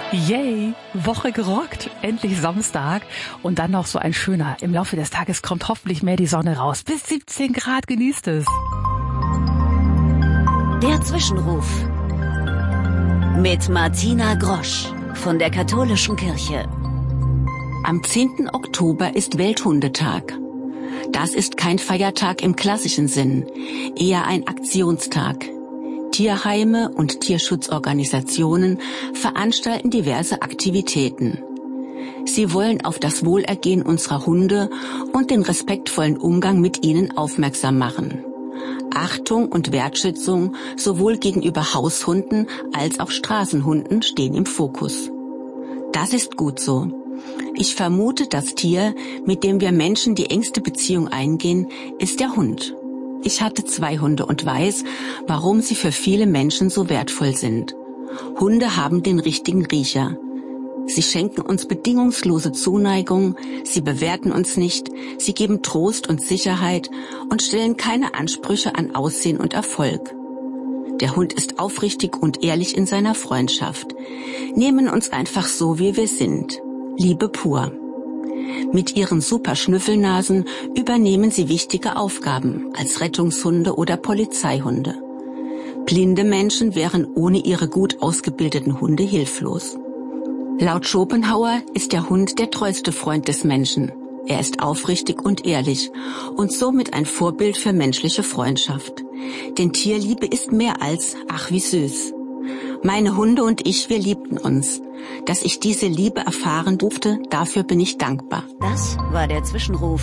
Yay, Woche gerockt, endlich Samstag und dann noch so ein schöner. Im Laufe des Tages kommt hoffentlich mehr die Sonne raus. Bis 17 Grad, genießt es. Der Zwischenruf mit Martina Grosch von der Katholischen Kirche. Am 10. Oktober ist Welthundetag. Das ist kein Feiertag im klassischen Sinn, eher ein Aktionstag. Tierheime und Tierschutzorganisationen veranstalten diverse Aktivitäten. Sie wollen auf das Wohlergehen unserer Hunde und den respektvollen Umgang mit ihnen aufmerksam machen. Achtung und Wertschätzung sowohl gegenüber Haushunden als auch Straßenhunden stehen im Fokus. Das ist gut so. Ich vermute, das Tier, mit dem wir Menschen die engste Beziehung eingehen, ist der Hund. Ich hatte 2 Hunde und weiß, warum sie für viele Menschen so wertvoll sind. Hunde haben den richtigen Riecher. Sie schenken uns bedingungslose Zuneigung, sie bewerten uns nicht, sie geben Trost und Sicherheit und stellen keine Ansprüche an Aussehen und Erfolg. Der Hund ist aufrichtig und ehrlich in seiner Freundschaft, nehmen uns einfach so, wie wir sind. Liebe pur. Mit ihren super Schnüffelnasen übernehmen sie wichtige Aufgaben als Rettungshunde oder Polizeihunde. Blinde Menschen wären ohne ihre gut ausgebildeten Hunde hilflos. Laut Schopenhauer ist der Hund der treueste Freund des Menschen. Er ist aufrichtig und ehrlich und somit ein Vorbild für menschliche Freundschaft. Denn Tierliebe ist mehr als, ach wie süß. Meine Hunde und ich, wir liebten uns. Dass ich diese Liebe erfahren durfte, dafür bin ich dankbar. Das war der Zwischenruf